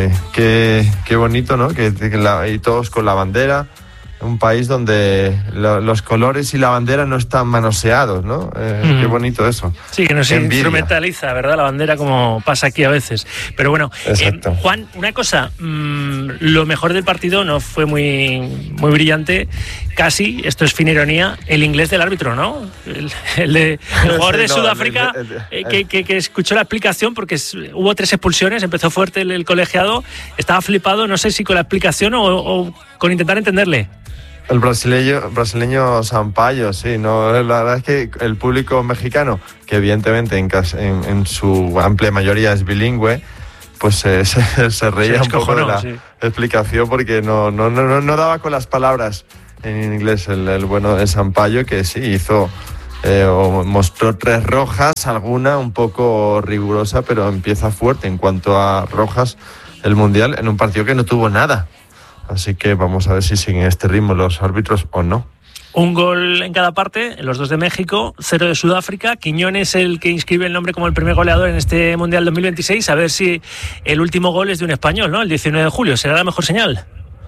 Speaker 16: Qué bonito, ¿no? Y todos con la bandera. Un país donde los colores y la bandera no están manoseados, ¿no? Qué bonito eso.
Speaker 1: Sí, que no se instrumentaliza, ¿verdad? La bandera, como pasa aquí a veces. Pero bueno, Juan, una cosa, lo mejor del partido no fue muy brillante, casi, esto es fina ironía, el inglés del árbitro, ¿no? El jugador de Sudáfrica que escuchó la explicación, porque hubo 3 expulsiones, empezó fuerte el colegiado, estaba flipado, no sé si con la explicación o con intentar entenderle.
Speaker 16: El brasileño Sampaio, sí, no, la verdad es que el público mexicano, que evidentemente en su amplia mayoría es bilingüe, pues se reía un poco de la explicación, porque no daba con las palabras en inglés el bueno de Sampaio, que sí hizo, mostró 3 rojas, alguna un poco rigurosa, pero empieza fuerte en cuanto a rojas el Mundial en un partido que no tuvo nada. Así que vamos a ver si siguen este ritmo los árbitros o no.
Speaker 1: Un gol en cada parte, los 2 de México, 0 de Sudáfrica. Quiñones el que inscribe el nombre como el primer goleador en este Mundial 2026. A ver si el último gol es de un español, ¿no? El 19 de julio. ¿Será la mejor señal?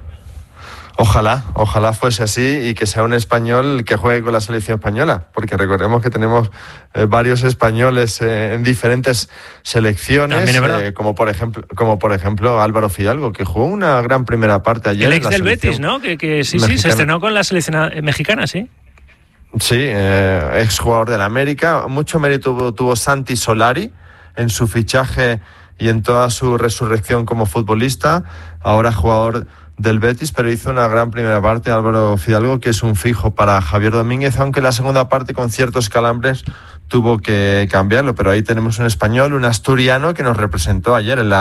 Speaker 16: Ojalá fuese así, y que sea un español que juegue con la selección española, porque recordemos que tenemos varios españoles en diferentes selecciones, como por ejemplo Álvaro Fidalgo, que jugó una gran primera parte ayer.
Speaker 1: El ex del Betis, ¿no? Que sí, se estrenó con la selección mexicana, sí.
Speaker 16: Sí, ex jugador del América. Mucho mérito tuvo Santi Solari en su fichaje y en toda su resurrección como futbolista, ahora jugador del Betis, pero hizo una gran primera parte. Álvaro Fidalgo, que es un fijo para Javier Domínguez, aunque la segunda parte con ciertos calambres tuvo que cambiarlo, pero ahí tenemos un español, un asturiano, que nos representó ayer en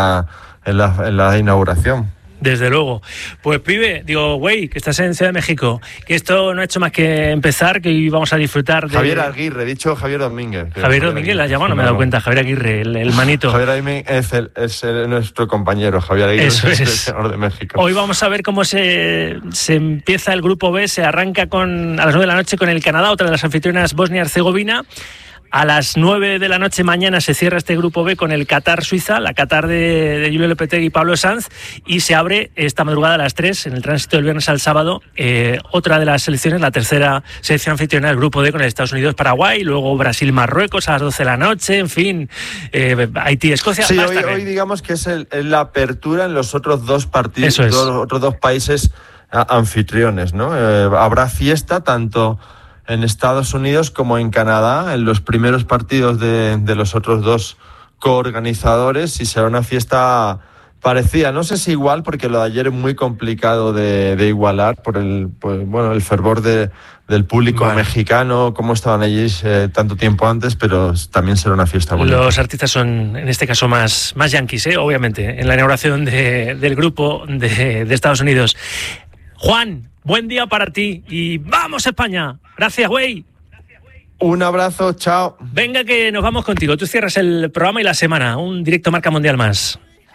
Speaker 16: la inauguración.
Speaker 1: Desde luego. Pues pibe, güey, que estás en Ciudad de México, que esto no ha hecho más que empezar, que hoy vamos a disfrutar de...
Speaker 16: Javier Aguirre, he dicho Javier Domínguez.
Speaker 1: Javier Domínguez, la has llamado, no me he dado cuenta. Javier Aguirre, el manito.
Speaker 16: Javier Aguirre es nuestro compañero, Javier Aguirre, es el seleccionador de México.
Speaker 1: Hoy vamos a ver cómo se empieza el grupo B, se arranca a las 9 de la noche con el Canadá, otra de las anfitrionas, Bosnia-Herzegovina. A las 9 de la noche mañana se cierra este grupo B con el Qatar-Suiza, la Qatar de Julio Lopetegui y Pablo Sanz, y se abre esta madrugada a las 3, en el tránsito del viernes al sábado, otra de las selecciones, la tercera selección anfitriona del grupo D, con el Estados Unidos-Paraguay, luego Brasil-Marruecos a las 12 de la noche, en fin, Haití-Escocia.
Speaker 16: Sí, hoy digamos que es la apertura en los otros 2 partidos, los otros 2 países anfitriones, ¿no? Habrá fiesta tanto en Estados Unidos como en Canadá, en los primeros partidos de los otros 2 coorganizadores, y será una fiesta parecida, no sé si igual, porque lo de ayer es muy complicado de igualar por el fervor del público mexicano, cómo estaban allí tanto tiempo antes, pero también será una fiesta bonita.
Speaker 1: Los artistas son, en este caso, más yanquis, obviamente, en la inauguración del grupo de Estados Unidos. Juan, buen día para ti y ¡vamos España! Gracias, güey.
Speaker 16: Un abrazo, chao.
Speaker 1: Venga, que nos vamos contigo. Tú cierras el programa y la semana. Un directo Marca Mundial más.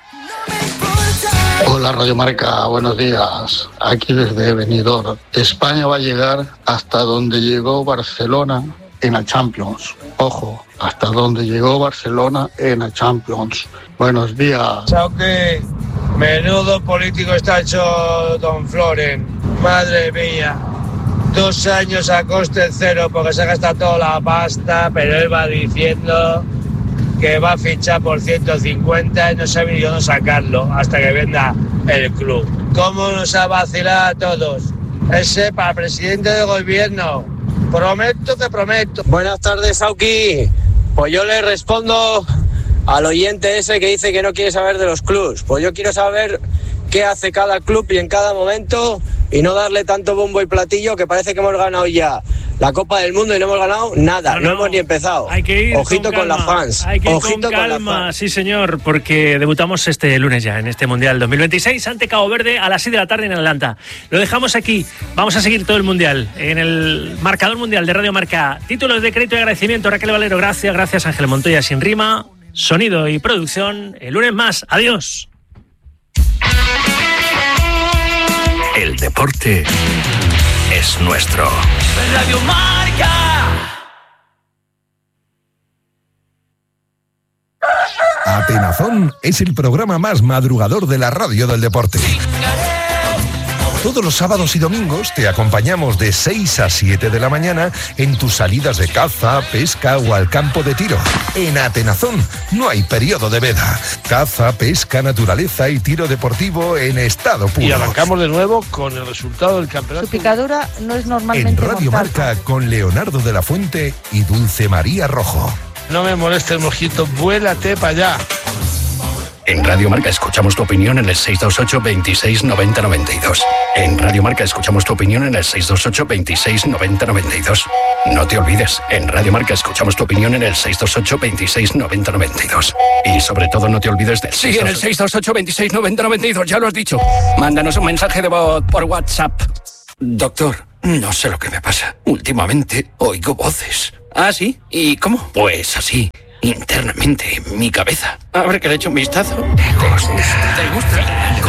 Speaker 17: Hola, Radio Marca. Buenos días. Aquí desde Benidorm. España va a llegar hasta donde llegó Barcelona en la Champions. Ojo, hasta donde llegó Barcelona en la Champions. Buenos días.
Speaker 18: Chao, que menudo político está hecho Don Floren. Madre mía. 2 años a coste cero porque se gasta toda la pasta, pero él va diciendo que va a fichar por 150 y no sabe ni dónde sacarlo hasta que venda el club. ¿Cómo nos ha vacilado a todos? Ese para presidente del gobierno. Prometo que prometo.
Speaker 19: Buenas tardes, Sauki. Pues yo le respondo al oyente ese que dice que no quiere saber de los clubs. Pues yo quiero saber qué hace cada club y en cada momento y no darle tanto bombo y platillo que parece que hemos ganado ya la Copa del Mundo y no hemos ganado nada, no hemos ni empezado.
Speaker 1: Hay que ir
Speaker 19: ojito con las fans.
Speaker 1: Hay que ir
Speaker 19: ojito
Speaker 1: con calma, sí señor, porque debutamos este lunes ya en este Mundial 2026 ante Cabo Verde a las 6 de la tarde en Atlanta. Lo dejamos aquí, vamos a seguir todo el Mundial en el marcador mundial de Radio Marca. Títulos de crédito y agradecimiento, Raquel Valero, gracias Ángel Montoya sin rima, sonido y producción, el lunes más, adiós.
Speaker 10: El deporte es nuestro.
Speaker 11: Radio Marca.
Speaker 20: Atenazón es el programa más madrugador de la radio del deporte. Todos los sábados y domingos te acompañamos de 6 a 7 de la mañana en tus salidas de caza, pesca o al campo de tiro. En Atenazón no hay periodo de veda. Caza, pesca, naturaleza y tiro deportivo en estado puro.
Speaker 21: Y arrancamos de nuevo con el resultado del campeonato.
Speaker 22: Su picadura no es normalmente
Speaker 20: en Radio
Speaker 22: mortal.
Speaker 20: Marca con Leonardo de la Fuente y Dulce María Rojo.
Speaker 21: No me moleste el mosquito, vuélate para allá.
Speaker 10: En Radio Marca escuchamos tu opinión en el 628 26 90 92. En Radio Marca escuchamos tu opinión en el 628 26 90 92. No te olvides, en Radio Marca escuchamos tu opinión en el 628 26 90 92. Y sobre todo no te olvides del... Sí, en el 628 26 90 92, ya lo has dicho. Mándanos un mensaje de voz por WhatsApp. Doctor, no sé lo que me pasa. Últimamente oigo voces. ¿Ah, sí? ¿Y cómo? Pues así. Internamente en mi cabeza. A ver que le echo un vistazo. ¿Te gusta?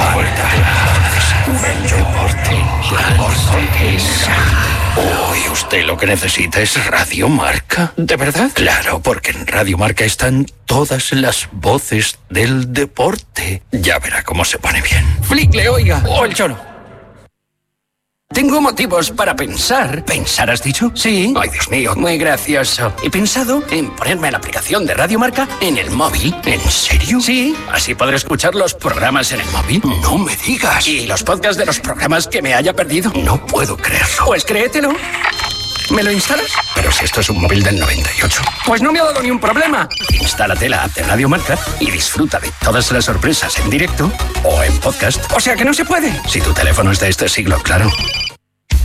Speaker 10: Hoy usted lo que necesita es Radio Marca. ¿De verdad? Claro, porque en Radio Marca están todas las voces del deporte. Ya verá cómo se pone bien. Flicle, oiga. O el choro. Tengo motivos para pensar. ¿Pensar has dicho? Sí. Ay, Dios mío, muy gracioso. He pensado en ponerme la aplicación de Radio Marca en el móvil. ¿En serio? Sí. Así podré escuchar los programas en el móvil. No me digas. Y los podcasts de los programas que me haya perdido. No puedo creerlo. Pues créetelo. ¿Me lo instalas? Pero si esto es un móvil del 98. Pues no me ha dado ni un problema. Instálate la app de Radio Marca y disfruta de todas las sorpresas en directo o en podcast. O sea que no se puede. Si tu teléfono es de este siglo, claro.